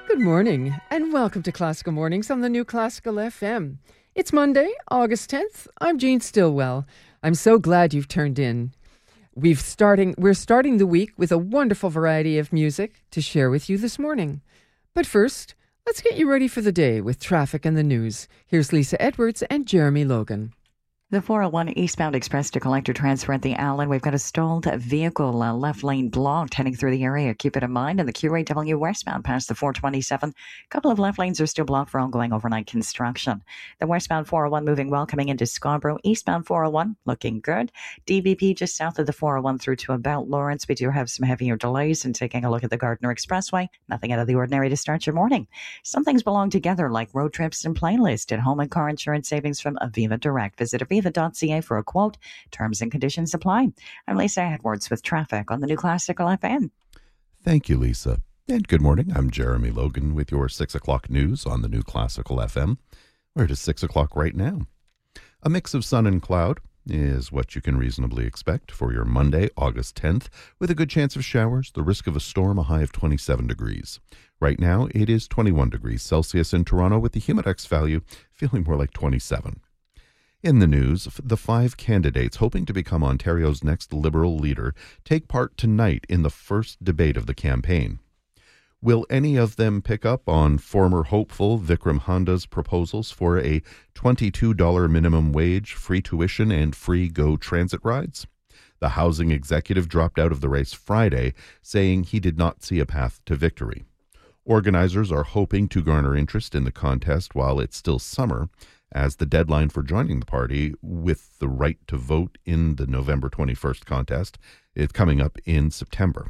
Good morning, and welcome to Classical Mornings on the New Classical FM. It's Monday, August 10th. I'm Jean Stillwell. I'm so glad you've turned in. We're starting the week with a wonderful variety of music to share with you this morning. But first, let's get you ready for the day with traffic and the news. Here's Lisa Edwards and Jeremy Logan. The 401 eastbound express to collector transfer at the Allen. We've got a stalled vehicle, left lane blocked, heading through the area. Keep it in mind. And the QAW westbound past the 427. A couple of left lanes are still blocked for ongoing overnight construction. The westbound 401 moving well, coming into Scarborough. Eastbound 401 looking good. DVP just south of the 401 through to about Lawrence. We do have some heavier delays. And taking a look at the Gardiner Expressway, nothing out of the ordinary to start your morning. Some things belong together, like road trips and playlist. At home and car insurance savings from Aviva Direct. Visit Aviva.ca for a quote. Terms and conditions apply. I'm Lisa Edwards with traffic on the New Classical FM. Thank you, Lisa. And good morning. I'm Jeremy Logan with your 6 o'clock news on the New Classical FM. We're at 6 o'clock right now. A mix of sun and cloud is what you can reasonably expect for your Monday, August 10th, with a good chance of showers, the risk of a storm, a high of 27 degrees. Right now, it is 21 degrees Celsius in Toronto with the humidex value feeling more like 27. In the news, the 5 candidates hoping to become Ontario's next Liberal leader take part tonight in the first debate of the campaign. Will any of them pick up on former hopeful Vikram Handa's proposals for a $22 minimum wage, free tuition, and free GO transit rides? The housing executive dropped out of the race Friday, saying he did not see a path to victory. Organizers are hoping to garner interest in the contest while it's still summer, as the deadline for joining the party with the right to vote in the November 21st contest is coming up in September.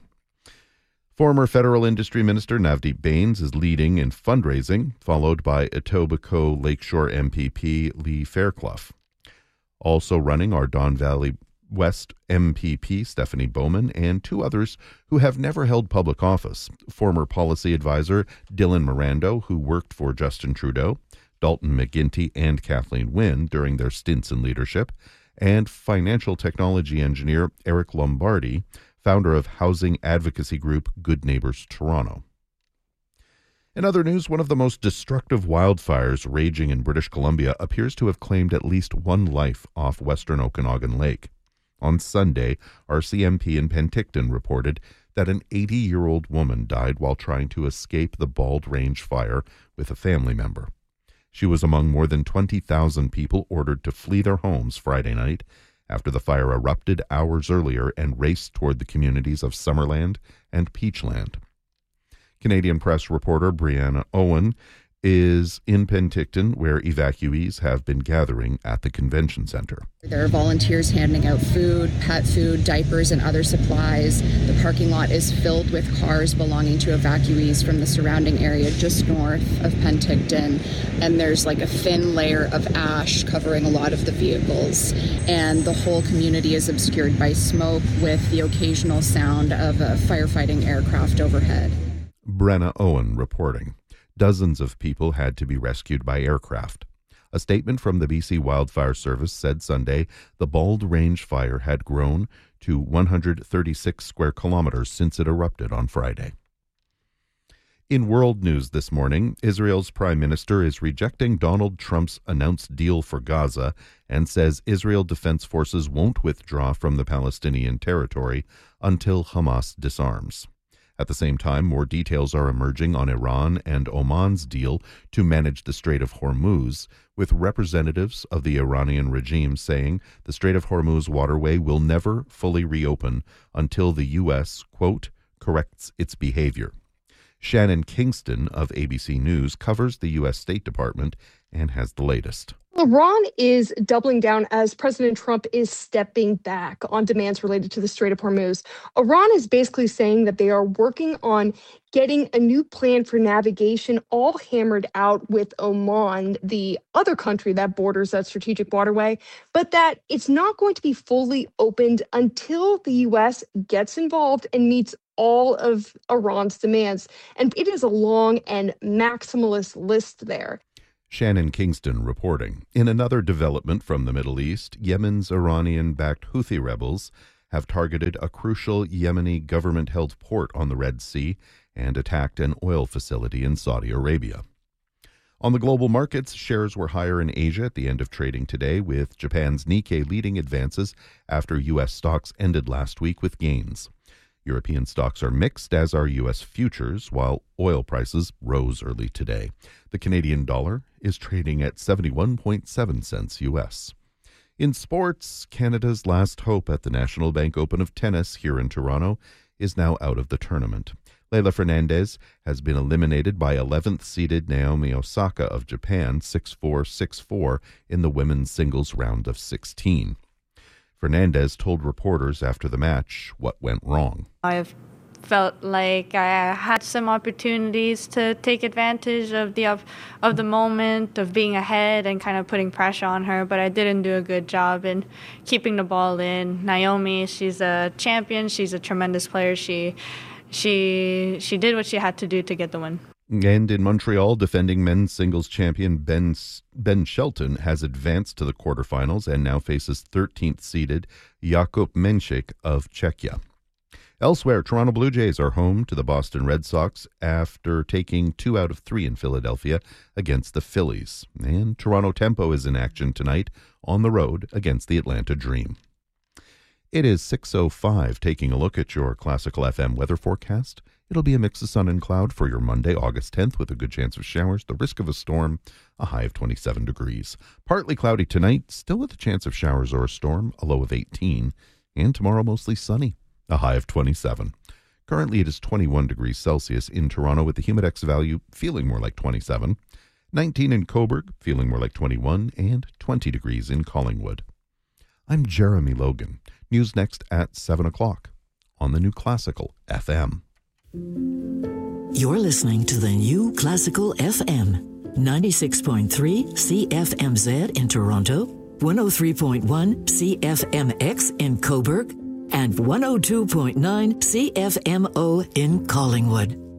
Former Federal Industry Minister Navdeep Bains is leading in fundraising, followed by Etobicoke Lakeshore MPP Lee Fairclough. Also running are Don Valley West MPP Stephanie Bowman and 2 others who have never held public office. Former policy advisor Dylan Mirando, who worked for Justin Trudeau, Dalton McGuinty and Kathleen Wynne during their stints in leadership, and financial technology engineer Eric Lombardi, founder of housing advocacy group Good Neighbors Toronto. In other news, one of the most destructive wildfires raging in British Columbia appears to have claimed at least 1 life off western Okanagan Lake. On Sunday, RCMP in Penticton reported that an 80-year-old woman died while trying to escape the Bald Range fire with a family member. She was among more than 20,000 people ordered to flee their homes Friday night after the fire erupted hours earlier and raced toward the communities of Summerland and Peachland. Canadian Press reporter Brianna Owen is in Penticton, where evacuees have been gathering at the convention center. There are volunteers handing out food, pet food, diapers, and other supplies. The parking lot is filled with cars belonging to evacuees from the surrounding area just north of Penticton. And there's like a thin layer of ash covering a lot of the vehicles. And the whole community is obscured by smoke with the occasional sound of a firefighting aircraft overhead. Brenna Owen reporting. Dozens of people had to be rescued by aircraft. A statement from the BC Wildfire Service said Sunday the Bald Range fire had grown to 136 square kilometers since it erupted on Friday. In world news this morning, Israel's prime minister is rejecting Donald Trump's announced deal for Gaza and says Israel Defense Forces won't withdraw from the Palestinian territory until Hamas disarms. At the same time, more details are emerging on Iran and Oman's deal to manage the Strait of Hormuz, with representatives of the Iranian regime saying the Strait of Hormuz waterway will never fully reopen until the U.S., quote, corrects its behavior. Shannon Kingston of ABC News covers the U.S. State Department and has the latest. Iran is doubling down as President Trump is stepping back on demands related to the Strait of Hormuz. Iran is basically saying that they are working on getting a new plan for navigation all hammered out with Oman, the other country that borders that strategic waterway, but that it's not going to be fully opened until the U.S. gets involved and meets all of Iran's demands. And it is a long and maximalist list there. Shannon Kingston reporting. In another development from the Middle East, Yemen's Iranian-backed Houthi rebels have targeted a crucial Yemeni government-held port on the Red Sea and attacked an oil facility in Saudi Arabia. On the global markets, shares were higher in Asia at the end of trading today, with Japan's Nikkei leading advances after U.S. stocks ended last week with gains. European stocks are mixed, as are U.S. futures, while oil prices rose early today. The Canadian dollar is trading at 71.7 cents U.S. In sports, Canada's last hope at the National Bank Open of Tennis here in Toronto is now out of the tournament. Leylah Fernandez has been eliminated by 11th-seeded Naomi Osaka of Japan 6-4, 6-4 in the women's singles round of 16. Fernandez told reporters after the match what went wrong. I've felt like I had some opportunities to take advantage of the moment of being ahead and kind of putting pressure on her, but I didn't do a good job in keeping the ball in. Naomi, she's a champion. She's a tremendous player. She did what she had to do to get the win. And in Montreal, defending men's singles champion Ben Shelton has advanced to the quarterfinals and now faces 13th-seeded Jakub Mensik of Czechia. Elsewhere, Toronto Blue Jays are home to the Boston Red Sox after taking 2 out of 3 in Philadelphia against the Phillies. And Toronto Tempo is in action tonight on the road against the Atlanta Dream. It is 6:05, taking a look at your Classical FM weather forecast. It'll be a mix of sun and cloud for your Monday, August 10th, with a good chance of showers, the risk of a storm, a high of 27 degrees. Partly cloudy tonight, still with a chance of showers or a storm, a low of 18. And tomorrow, mostly sunny, a high of 27. Currently, it is 21 degrees Celsius in Toronto, with the Humidex value feeling more like 27. 19 in Cobourg, feeling more like 21, and 20 degrees in Collingwood. I'm Jeremy Logan. News next at 7 o'clock on the New Classical FM. You're listening to the New Classical FM, 96.3 CFMZ in Toronto, 103.1 CFMX in Cobourg, and 102.9 CFMO in Collingwood.